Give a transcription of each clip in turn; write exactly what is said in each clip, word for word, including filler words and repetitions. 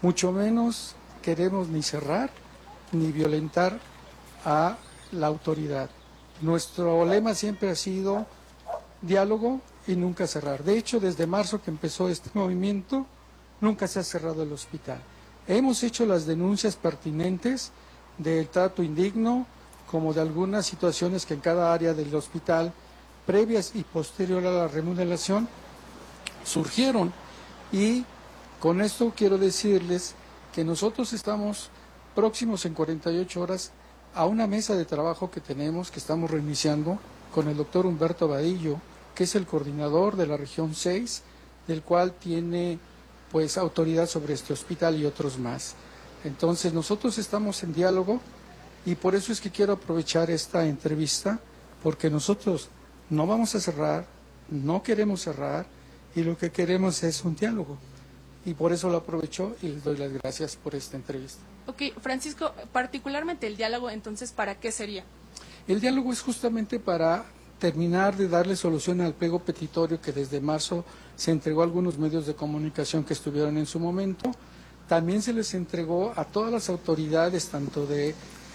Mucho menos queremos ni cerrar ni violentar a la autoridad. Nuestro lema siempre ha sido diálogo y nunca cerrar. De hecho, desde marzo que empezó este movimiento, nunca se ha cerrado el hospital. Hemos hecho las denuncias pertinentes del trato indigno, como de algunas situaciones que en cada área del hospital, previas y posterior a la remodelación, surgieron. Y con esto quiero decirles que nosotros estamos próximos en cuarenta y ocho horas a una mesa de trabajo que tenemos, que estamos reiniciando con el doctor Humberto Vadillo, que es el coordinador de la región seis, del cual tiene pues autoridad sobre este hospital y otros más. Entonces nosotros estamos en diálogo y por eso es que quiero aprovechar esta entrevista, porque nosotros no vamos a cerrar, no queremos cerrar y lo que queremos es un diálogo. Y por eso lo aprovecho y les doy las gracias por esta entrevista. Ok, Francisco, particularmente el diálogo, entonces, ¿para qué sería? El diálogo es justamente para terminar de darle solución al pliego petitorio que desde marzo se entregó a algunos medios de comunicación que estuvieron en su momento. También se les entregó a todas las autoridades, tanto de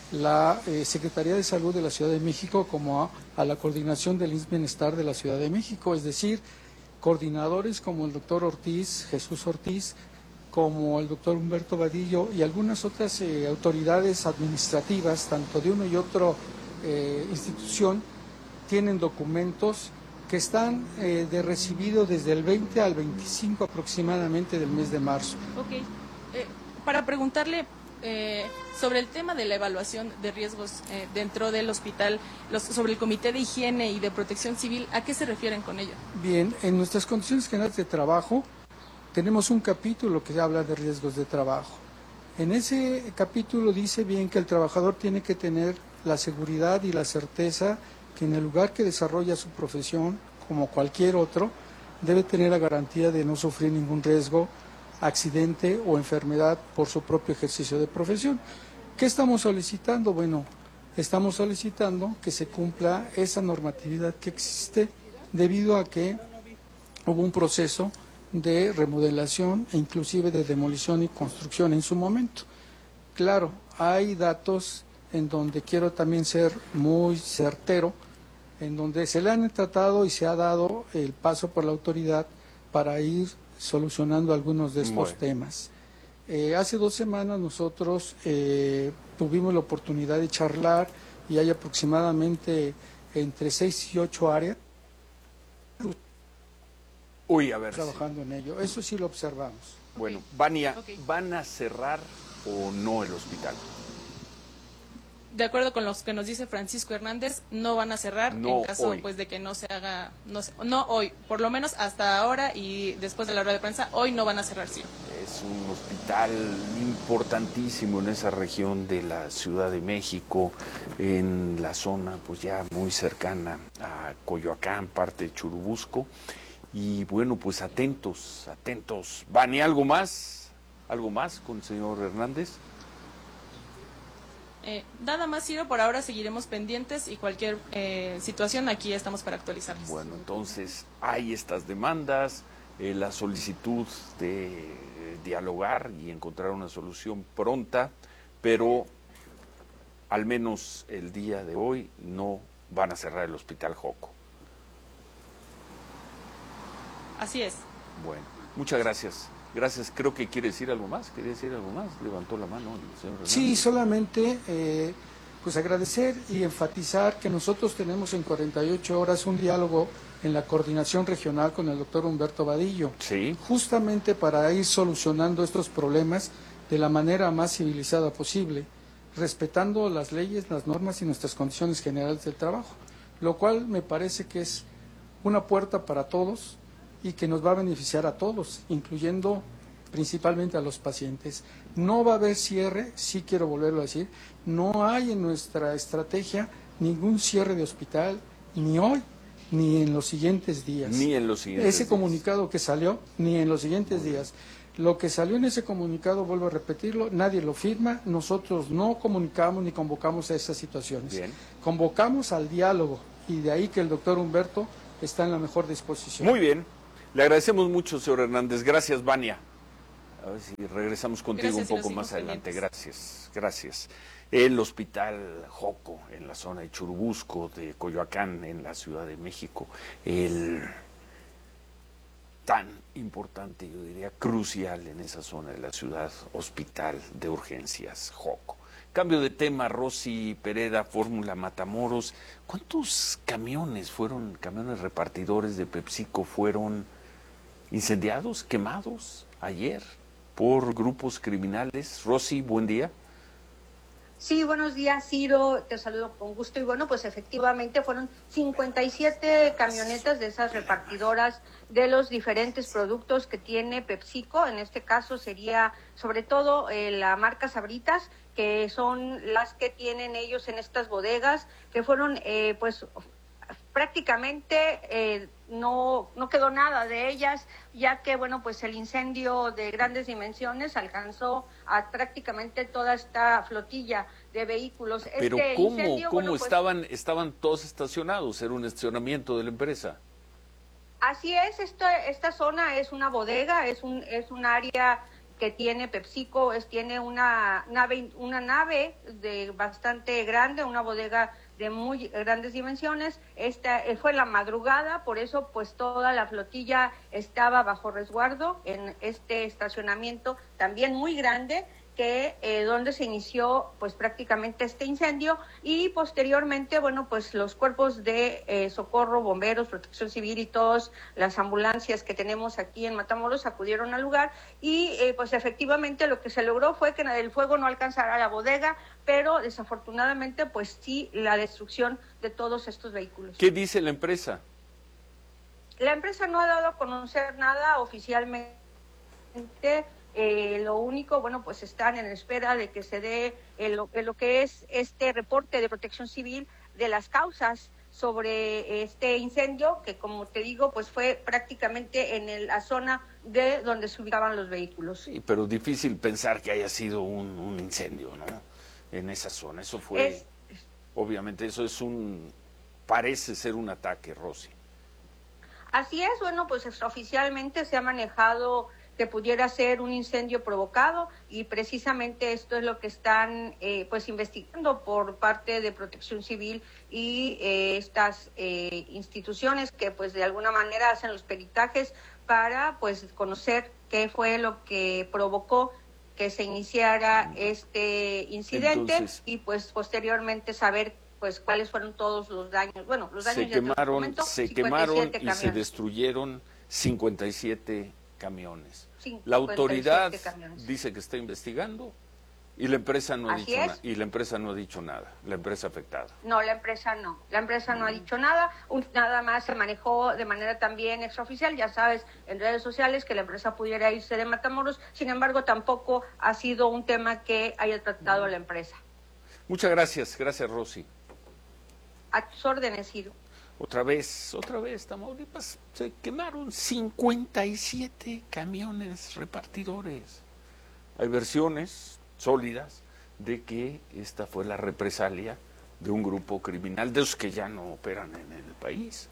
la eh, Secretaría de Salud de la Ciudad de México como a, a la coordinación del I M S S Bienestar de la Ciudad de México, es decir, coordinadores como el doctor Ortiz, Jesús Ortiz, como el doctor Humberto Vadillo y algunas otras eh, autoridades administrativas, tanto de uno y otro eh, institución, tienen documentos que están eh, de recibido desde el veinte al veinticinco aproximadamente del mes de marzo. Ok, eh, para preguntarle eh, sobre el tema de la evaluación de riesgos eh, dentro del hospital, los, sobre el Comité de Higiene y de Protección Civil, ¿a qué se refieren con ello? Bien, en nuestras condiciones generales de trabajo tenemos un capítulo que habla de riesgos de trabajo. En ese capítulo dice bien que el trabajador tiene que tener la seguridad y la certeza que en el lugar que desarrolla su profesión, como cualquier otro, debe tener la garantía de no sufrir ningún riesgo, accidente o enfermedad por su propio ejercicio de profesión. ¿Qué estamos solicitando? Bueno, estamos solicitando que se cumpla esa normatividad que existe debido a que hubo un proceso de remodelación e inclusive de demolición y construcción en su momento. Claro, hay datos en donde quiero también ser muy certero, en donde se le han tratado y se ha dado el paso por la autoridad para ir solucionando algunos de estos bueno. temas. Eh, hace dos semanas nosotros eh, tuvimos la oportunidad de charlar y hay aproximadamente entre seis y ocho áreas Uy, a ver, trabajando sí. en ello. Eso sí lo observamos. Bueno, Vania, Okay. ¿van a cerrar o no el hospital? De acuerdo con los que nos dice Francisco Hernández, no van a cerrar no en caso hoy. pues de que no se haga, no, no hoy, por lo menos hasta ahora y después de la rueda de prensa, hoy no van a cerrar, sí. Es un hospital importantísimo en esa región de la Ciudad de México, en la zona pues ya muy cercana a Coyoacán, parte de Churubusco. Y bueno, pues atentos, atentos. Vania, ¿algo más? ¿Algo más con el señor Hernández? Eh, nada más, Ciro, por ahora seguiremos pendientes y cualquier eh, situación aquí estamos para actualizarles. Bueno, entonces hay estas demandas, eh, la solicitud de eh, dialogar y encontrar una solución pronta, pero al menos el día de hoy no van a cerrar el Hospital Joco. Así es. Bueno, muchas gracias. Gracias. Creo que quiere decir algo más. ¿Quería decir algo más? Levantó la mano el señor Hernández. Sí, solamente eh, pues agradecer y enfatizar que nosotros tenemos en cuarenta y ocho horas un diálogo en la coordinación regional con el doctor Humberto Vadillo. Sí. Justamente para ir solucionando estos problemas de la manera más civilizada posible, respetando las leyes, las normas y nuestras condiciones generales del trabajo, lo cual me parece que es una puerta para todos y que nos va a beneficiar a todos, incluyendo principalmente a los pacientes. No va a haber cierre, sí quiero volverlo a decir, no hay en nuestra estrategia ningún cierre de hospital, ni hoy, ni en los siguientes días. Ni en los siguientes Ese días. comunicado que salió, ni en los siguientes días. Lo que salió en ese comunicado, vuelvo a repetirlo, nadie lo firma, nosotros no comunicamos ni convocamos a esas situaciones. Bien. Convocamos al diálogo y de ahí que el doctor Humberto está en la mejor disposición. Muy bien. Le agradecemos mucho, señor Hernández. Gracias, Vania. A ver si regresamos contigo Gracias, un poco más adelante. Gracias, gracias. El Hospital Joco, en la zona de Churubusco, de Coyoacán, en la Ciudad de México. El tan importante, yo diría, crucial en esa zona de la ciudad, Hospital de Urgencias Joco. Cambio de tema, Rosy Pereda, Fórmula Matamoros. ¿Cuántos camiones fueron, camiones repartidores de PepsiCo fueron incendiados, quemados ayer por grupos criminales? Rosy, buen día. Sí, buenos días, Ciro, te saludo con gusto. Y bueno, pues efectivamente fueron cincuenta y siete camionetas de esas repartidoras de los diferentes productos que tiene PepsiCo. En este caso sería sobre todo eh, la marca Sabritas, que son las que tienen ellos en estas bodegas, que fueron eh, pues prácticamente eh, no no quedó nada de ellas, ya que bueno, pues el incendio de grandes dimensiones alcanzó a prácticamente toda esta flotilla de vehículos. Pero este ¿cómo, incendio, cómo bueno, pues, estaban, estaban todos estacionados? ¿Era un estacionamiento de la empresa? Así es, esta, esta zona es una bodega, es un, es un área que tiene PepsiCo, es, tiene una nave, una nave de bastante grande, una bodega de muy grandes dimensiones. Esta fue la madrugada, por eso pues toda la flotilla estaba bajo resguardo en este estacionamiento también muy grande, que eh, donde se inició pues prácticamente este incendio, y posteriormente bueno pues los cuerpos de eh, socorro, bomberos, protección civil y todas las ambulancias que tenemos aquí en Matamoros acudieron al lugar, y eh, pues efectivamente lo que se logró fue que el fuego no alcanzara la bodega, pero desafortunadamente pues sí la destrucción de todos estos vehículos. ¿Qué dice la empresa? La empresa no ha dado a conocer nada oficialmente. Eh, lo único, bueno, pues están en espera de que se dé el, lo, lo que es este reporte de Protección Civil de las causas sobre este incendio, que como te digo, pues fue prácticamente en el, la zona de donde se ubicaban los vehículos. Sí, pero difícil pensar que haya sido un, un incendio, ¿no? En esa zona, eso fue, Es, obviamente eso es un, parece ser un ataque, Rosy. Así es, bueno, pues oficialmente se ha manejado que pudiera ser un incendio provocado, y precisamente esto es lo que están eh, pues investigando por parte de Protección Civil y eh, estas eh, instituciones que pues de alguna manera hacen los peritajes para pues conocer qué fue lo que provocó que se iniciara este incidente. Entonces, y pues posteriormente saber pues cuáles fueron todos los daños. Bueno, los daños se quemaron, momento, se quemaron y camiones. se destruyeron cincuenta y siete camiones. cincuenta y siete La autoridad camiones. dice que está investigando y la empresa no ha Así dicho es. nada. Y la empresa no ha dicho nada. La empresa afectada. No, la empresa no. La empresa no ha dicho nada. Un, nada más se manejó de manera también extraoficial, ya sabes, en redes sociales, que la empresa pudiera irse de Matamoros. Sin embargo, tampoco ha sido un tema que haya tratado mm. la empresa. Muchas gracias. Gracias, Rosy. A tus órdenes, Ciro. Otra vez, otra vez, Tamaulipas, se quemaron cincuenta y siete camiones repartidores. Hay versiones sólidas de que esta fue la represalia de un grupo criminal, de esos que ya no operan en el país,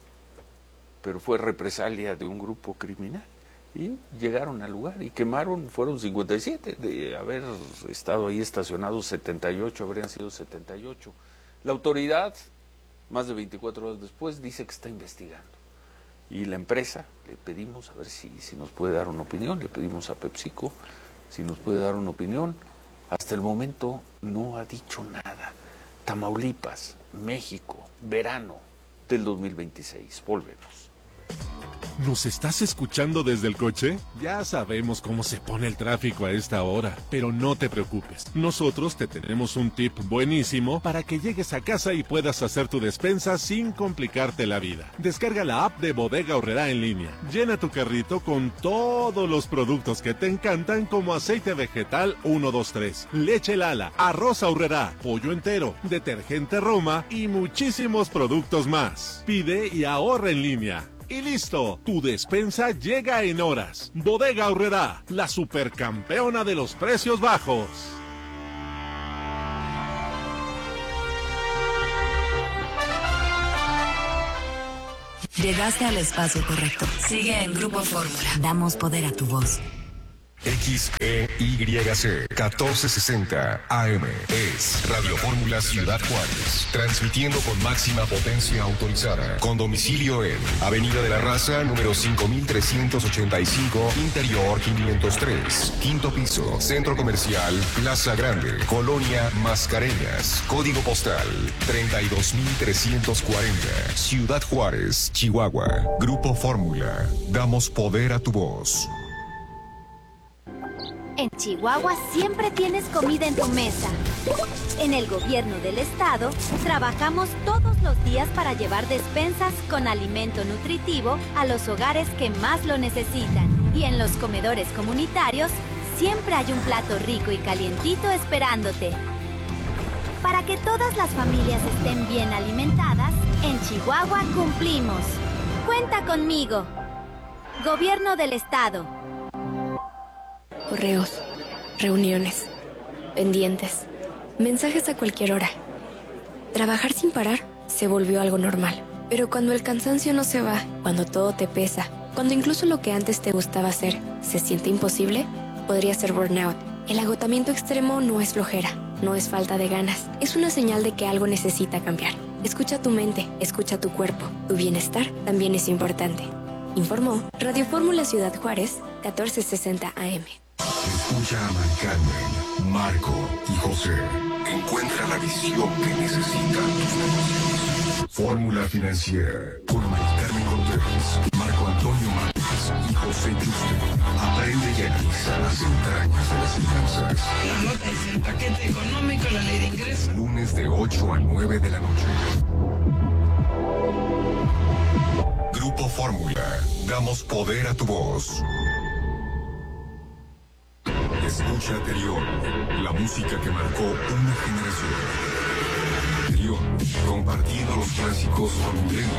pero fue represalia de un grupo criminal. Y llegaron al lugar y quemaron, fueron cincuenta y siete, de haber estado ahí estacionados setenta y ocho, habrían sido setenta y ocho. La autoridad, más de veinticuatro horas después, dice que está investigando. Y la empresa, le pedimos a ver si, si nos puede dar una opinión, le pedimos a PepsiCo si nos puede dar una opinión. Hasta el momento no ha dicho nada. Tamaulipas, México, verano del dos mil veintiséis. Volvemos. ¿Nos estás escuchando desde el coche? Ya sabemos cómo se pone el tráfico a esta hora, pero no te preocupes. Nosotros te tenemos un tip buenísimo para que llegues a casa y puedas hacer tu despensa sin complicarte la vida. Descarga la app de Bodega Aurrerá en línea. Llena tu carrito con todos los productos que te encantan, como aceite vegetal uno dos tres, leche Lala, arroz Aurrerá, pollo entero, detergente Roma y muchísimos productos más. Pide y ahorra en línea. Y listo, tu despensa llega en horas. Bodega Aurrerá, la supercampeona de los precios bajos. Llegaste al espacio correcto. Sigue en Grupo Fórmula. Damos poder a tu voz. X E Y C catorce sesenta A M es Radio Fórmula Ciudad Juárez, transmitiendo con máxima potencia autorizada, con domicilio en Avenida de la Raza, número cinco mil trescientos ochenta y cinco, Interior quinientos tres, quinto piso, Centro Comercial Plaza Grande, Colonia Mascareñas, código postal treinta y dos mil trescientos cuarenta, Ciudad Juárez, Chihuahua. Grupo Fórmula, damos poder a tu voz. En Chihuahua siempre tienes comida en tu mesa. En el gobierno del estado, trabajamos todos los días para llevar despensas con alimento nutritivo a los hogares que más lo necesitan. Y en los comedores comunitarios, siempre hay un plato rico y calientito esperándote. Para que todas las familias estén bien alimentadas, en Chihuahua cumplimos. Cuenta conmigo. Gobierno del estado. Correos, reuniones, pendientes, mensajes a cualquier hora. Trabajar sin parar se volvió algo normal. Pero cuando el cansancio no se va, cuando todo te pesa, cuando incluso lo que antes te gustaba hacer se siente imposible, podría ser burnout. El agotamiento extremo no es flojera, no es falta de ganas. Es una señal de que algo necesita cambiar. Escucha tu mente, escucha tu cuerpo. Tu bienestar también es importante. Informó Radio Fórmula Ciudad Juárez, catorce sesenta A M. Escucha a Mari Carmen, Marco y José. Encuentra la visión que necesitan tus negocios. Fórmula Financiera con Mari Carmen Cortés, Marco Antonio Márquez y José Yuste. Aprende y analiza las entrañas de las finanzas. La nota es el paquete económico, la ley de ingresos. Lunes de ocho a nueve de la noche. Grupo Fórmula, damos poder a tu voz. Escucha Terión, la música que marcó una generación. Terión, compartiendo los clásicos con milenios.